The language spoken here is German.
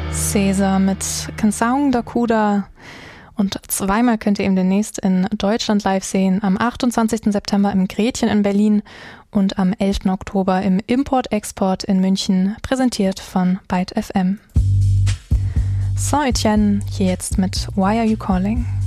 Cäsar mit Canção da Cura. Und zweimal könnt ihr ihn demnächst in Deutschland live sehen. Am 28. September im Gretchen in Berlin und am 11. Oktober im Import-Export in München, präsentiert von Byte FM. Saint-Etienne hier jetzt mit Why Are You Calling?